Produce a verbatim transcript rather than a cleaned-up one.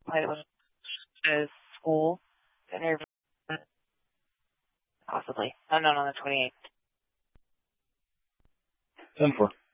pilot to school to interview, possibly. Unknown on the twenty-eighth. ten four.